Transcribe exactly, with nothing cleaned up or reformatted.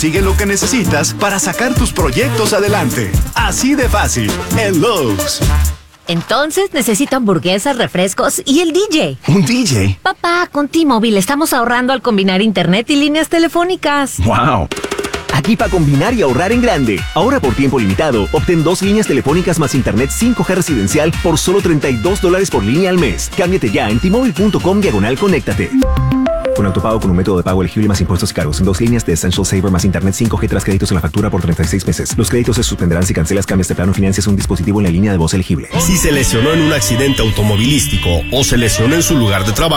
Sigue lo que necesitas para sacar tus proyectos adelante. Así de fácil, en Lowe's. Entonces necesito hamburguesas, refrescos y el D J. ¿Un D J? Papá, con T-Mobile estamos ahorrando al combinar internet y líneas telefónicas. ¡Wow! Aquí para combinar y ahorrar en grande. Ahora por tiempo limitado, obtén dos líneas telefónicas más internet cinco G residencial por solo treinta y dos dólares por línea al mes. Cámbiate ya en T-Mobile.com diagonal conéctate. Con autopago con un método de pago elegible más impuestos y cargos. En dos líneas de Essential Saver más internet cinco G tras créditos en la factura por treinta y seis meses. Los créditos se suspenderán si cancelas, cambias de plano o financias un dispositivo en la línea de voz elegible. Si se lesionó en un accidente automovilístico o se lesionó en su lugar de trabajo,